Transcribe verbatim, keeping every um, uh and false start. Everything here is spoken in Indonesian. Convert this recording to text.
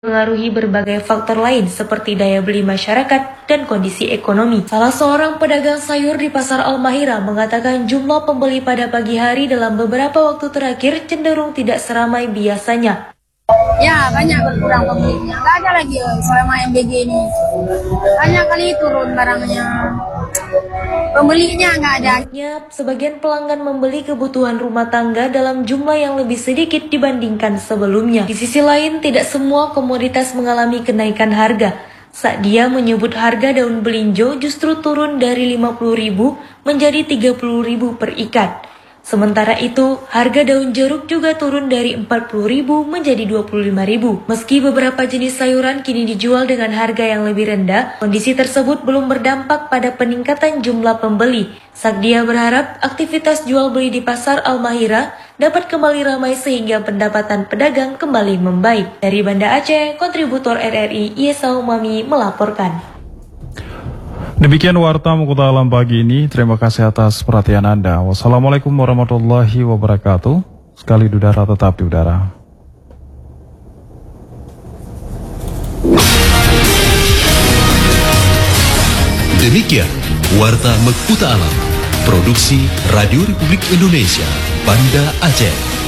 Mengaruhi berbagai faktor lain seperti daya beli masyarakat dan kondisi ekonomi. Salah seorang pedagang sayur di Pasar Al-Mahira mengatakan jumlah pembeli pada pagi hari dalam beberapa waktu terakhir cenderung tidak seramai biasanya. Ya, banyak berkurang pembelinya. Nggak ada lagi selama M B G ini. Banyak kali turun barangnya. Pembelinya nggak ada. Sebagian pelanggan membeli kebutuhan rumah tangga dalam jumlah yang lebih sedikit dibandingkan sebelumnya. Di sisi lain, tidak semua komoditas mengalami kenaikan harga. Sadia menyebut harga daun belinjo justru turun dari lima puluh ribu menjadi tiga puluh ribu per ikat. Sementara itu, harga daun jeruk juga turun dari empat puluh ribu menjadi dua puluh lima ribu. Meski beberapa jenis sayuran kini dijual dengan harga yang lebih rendah, kondisi tersebut belum berdampak pada peningkatan jumlah pembeli. Sadia berharap aktivitas jual beli di Pasar Al-Mahira dapat kembali ramai sehingga pendapatan pedagang kembali membaik. Dari Banda Aceh, kontributor R R I Yesa Umami melaporkan. Demikian Warta Mukuta Alam pagi ini. Terima kasih atas perhatian Anda. Wassalamualaikum warahmatullahi wabarakatuh. Sekali di udara tetap di udara. Demikian Warta Mukuta Alam. Produksi Radio Republik Indonesia, Banda Aceh.